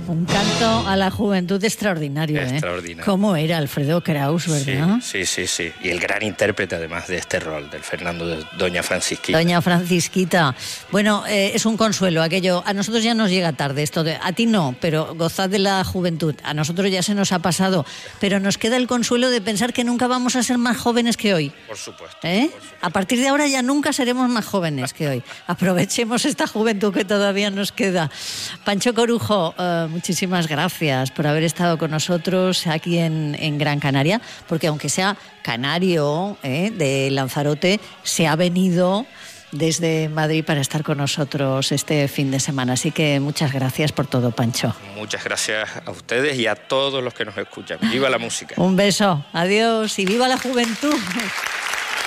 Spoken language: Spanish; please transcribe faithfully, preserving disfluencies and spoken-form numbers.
Un canto a la juventud extraordinario, ¿eh? Extraordinario. ¿Cómo era Alfredo Kraus, verdad? Sí, sí, sí, sí. Y el gran intérprete, además, de este rol, del Fernando de Doña Francisquita. Doña Francisquita. Bueno, eh, es un consuelo aquello. A nosotros ya nos llega tarde esto de... A ti no, pero gozad de la juventud. A nosotros ya se nos ha pasado. Pero nos queda el consuelo de pensar que nunca vamos a ser más jóvenes que hoy. Por supuesto. ¿Eh? Por supuesto. A partir de ahora ya nunca seremos más jóvenes que hoy. Aprovechemos esta juventud que todavía nos queda. Pancho Corujo, uh, muchísimas gracias por haber estado con nosotros aquí en, en Gran Canaria, porque aunque sea canario eh, de Lanzarote, se ha venido desde Madrid para estar con nosotros este fin de semana. Así que muchas gracias por todo, Pancho. Muchas gracias a ustedes y a todos los que nos escuchan. ¡Viva la música! Un beso, adiós y viva la juventud.